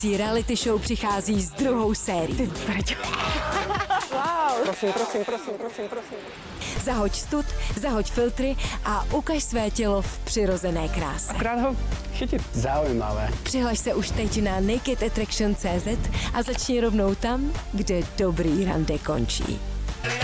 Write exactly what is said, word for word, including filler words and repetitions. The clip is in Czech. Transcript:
Reality show přichází s druhou sérií. Wow. Prosím, prosím, prosím, prosím, prosím. Zahoď stud, zahoď filtry a ukaž své tělo v přirozené kráse. Akrát ho chytit. Zaujímavé. Přihlaš se už teď na naked attraction tečka cé zet a začni rovnou tam, kde dobrý rande končí.